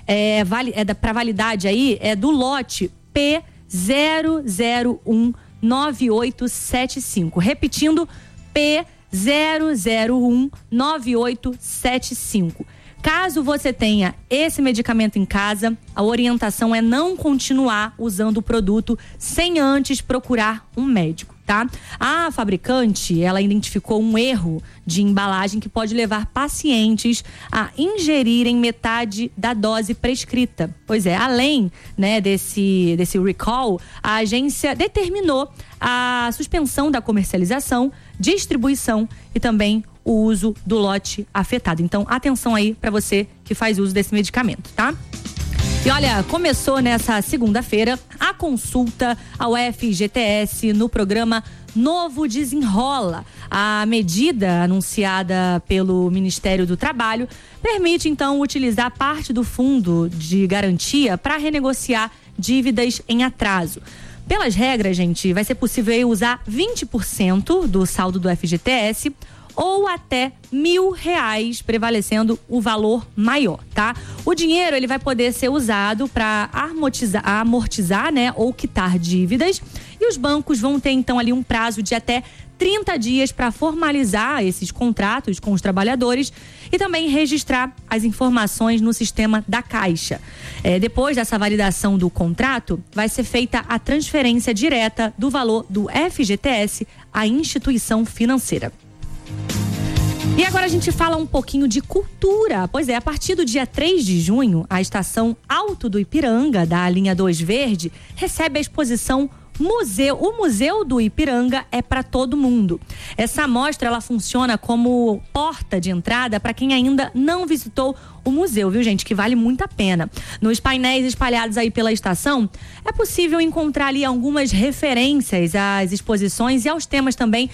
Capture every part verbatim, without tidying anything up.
é, vale, é para validade aí, é do lote P zero zero um nove oito sete cinco. Repetindo, P zero zero um nove oito sete cinco. Caso você tenha esse medicamento em casa, a orientação é não continuar usando o produto sem antes procurar um médico, tá? A fabricante, ela identificou um erro de embalagem que pode levar pacientes a ingerirem metade da dose prescrita. Pois é, além, né, desse, desse recall, a agência determinou a suspensão da comercialização, distribuição e também o uso do lote afetado. Então, atenção aí para você que faz uso desse medicamento, tá? E olha, começou nessa segunda-feira a consulta ao F G T S no programa Novo Desenrola. A medida anunciada pelo Ministério do Trabalho permite, então, utilizar parte do fundo de garantia para renegociar dívidas em atraso. Pelas regras, gente, vai ser possível usar vinte por cento do saldo do F G T S ou até mil reais, prevalecendo o valor maior, tá? O dinheiro, ele vai poder ser usado para amortizar, amortizar, né, ou quitar dívidas, e os bancos vão ter, então, ali um prazo de até trinta dias para formalizar esses contratos com os trabalhadores e também registrar as informações no sistema da Caixa. É, depois dessa validação do contrato, vai ser feita a transferência direta do valor do F G T S à instituição financeira. E agora a gente fala um pouquinho de cultura. Pois é, a partir do dia três de junho, a estação Alto do Ipiranga, da linha dois Verde, recebe a exposição Museu. O Museu do Ipiranga é para todo mundo. Essa amostra, ela funciona como porta de entrada para quem ainda não visitou o museu, viu, gente? Que vale muito a pena. Nos painéis espalhados aí pela estação, é possível encontrar ali algumas referências às exposições e aos temas também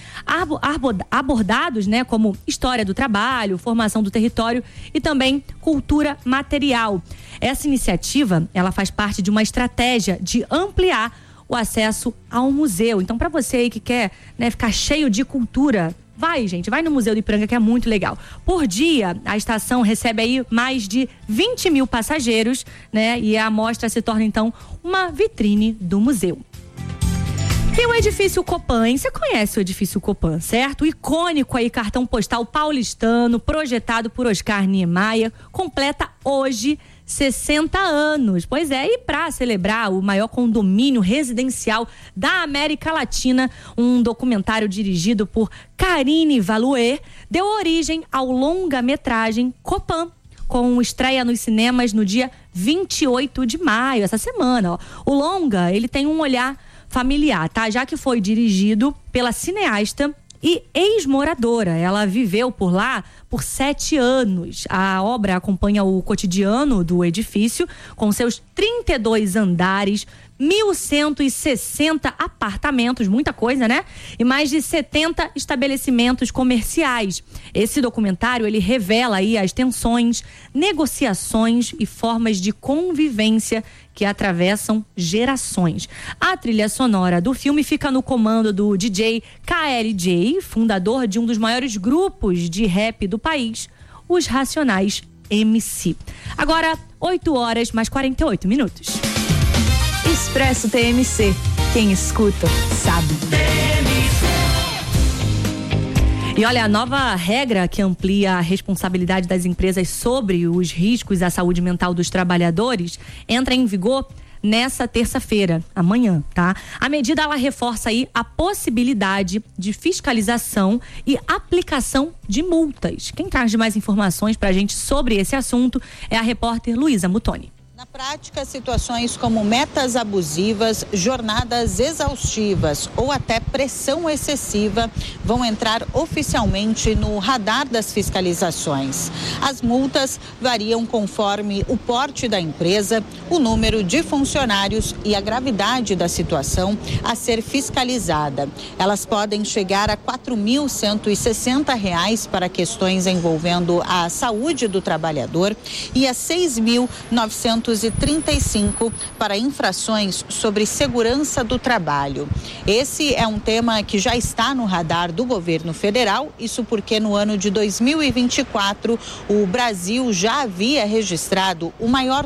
abordados, né? Como história do trabalho, formação do território e também cultura material. Essa iniciativa, ela faz parte de uma estratégia de ampliar o acesso ao museu. Então, para você aí que quer, né, ficar cheio de cultura, vai, gente, vai no Museu do Ipiranga, que é muito legal. Por dia, a estação recebe aí mais de vinte mil passageiros, né? E a amostra se torna, então, uma vitrine do museu. E o edifício Copan, hein? Você conhece o edifício Copan, certo? O icônico aí cartão postal paulistano, projetado por Oscar Niemeyer, completa hoje sessenta anos. Pois é, e para celebrar o maior condomínio residencial da América Latina, um documentário dirigido por Karine Valoué deu origem ao longa-metragem Copan, com estreia nos cinemas no dia vinte e oito de maio, essa semana, ó. O longa, ele tem um olhar familiar, tá? Já que foi dirigido pela cineasta e ex-moradora. Ela viveu por lá por sete anos. A obra acompanha o cotidiano do edifício, com seus trinta e dois andares, mil cento e sessenta apartamentos, muita coisa, né? E mais de setenta estabelecimentos comerciais. Esse documentário, ele revela aí as tensões, negociações e formas de convivência que atravessam gerações. A trilha sonora do filme fica no comando do D J K L J, fundador de um dos maiores grupos de rap do país, os Racionais M C. Agora, oito horas mais quarenta e oito minutos. Expresso T M C. Quem escuta, sabe. E olha, a nova regra que amplia a responsabilidade das empresas sobre os riscos à saúde mental dos trabalhadores entra em vigor nessa terça-feira, amanhã, tá? A medida, ela reforça aí a possibilidade de fiscalização e aplicação de multas. Quem traz mais informações pra gente sobre esse assunto é a repórter Luísa Mutoni. Na prática, situações como metas abusivas, jornadas exaustivas ou até pressão excessiva vão entrar oficialmente no radar das fiscalizações. As multas variam conforme o porte da empresa, o número de funcionários e a gravidade da situação a ser fiscalizada. Elas podem chegar a quatro mil cento e sessenta reais para questões envolvendo a saúde do trabalhador e a seis mil novecentos e trinta e cinco para infrações sobre segurança do trabalho. Esse é um tema que já está no radar do governo federal, isso porque no ano de dois mil e vinte e quatro o Brasil já havia registrado o maior